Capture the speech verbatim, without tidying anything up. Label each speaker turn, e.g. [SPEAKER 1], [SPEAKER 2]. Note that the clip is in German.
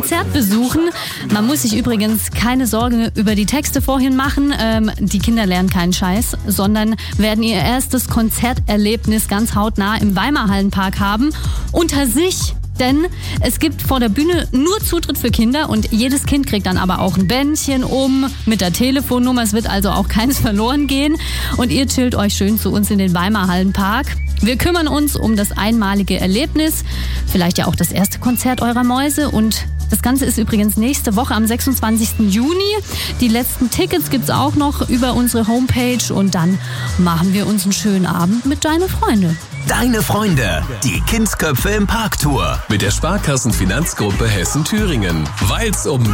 [SPEAKER 1] Konzert besuchen. Man muss sich übrigens keine Sorge über die Texte vorhin machen. Ähm, die Kinder lernen keinen Scheiß, sondern werden ihr erstes Konzerterlebnis ganz hautnah im Weimarhallenpark haben. Unter sich. Denn es gibt vor der Bühne nur Zutritt für Kinder und jedes Kind kriegt dann aber auch ein Bändchen um mit der Telefonnummer. Es wird also auch keins verloren gehen. Und ihr chillt euch schön zu uns in den Weimarhallenpark. Wir kümmern uns um das einmalige Erlebnis, vielleicht ja auch das erste Konzert eurer Mäuse. Und das Ganze ist übrigens nächste Woche am sechsundzwanzigsten Juni. Die letzten Tickets gibt's auch noch über unsere Homepage. Und dann machen wir uns einen schönen Abend mit Deine Freunde.
[SPEAKER 2] Deine Freunde, die Kindsköpfe im Parktour.
[SPEAKER 3] Mit der Sparkassenfinanzgruppe Hessen-Thüringen. Weil's um